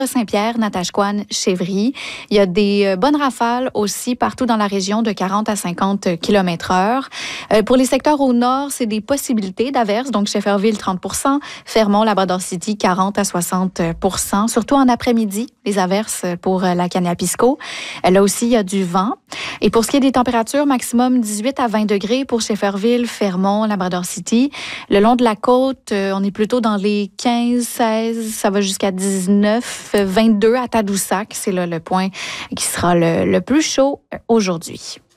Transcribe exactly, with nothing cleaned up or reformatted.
Saint-Pierre, Natashquan, Chevry. Il y a des euh, bonnes rafales aussi partout dans la région de quarante à cinquante kilomètres heure. Euh, pour les secteurs au nord, c'est des possibilités d'averses. Donc, Shefferville, trente pour cent. Fermont, Labrador City, quarante à soixante pour cent. Surtout en après-midi, les averses pour euh, la Kaniapisco. Euh, là aussi, il y a du vent. Et pour ce qui est des températures, maximum dix-huit à vingt degrés pour Shefferville, Fermont, Labrador City. Le long de la côte, euh, on est plutôt dans les quinze, seize, ça va jusqu'à dix-neuf, vingt-deux à Tadoussac. C'est là le point qui sera le, le plus chaud aujourd'hui.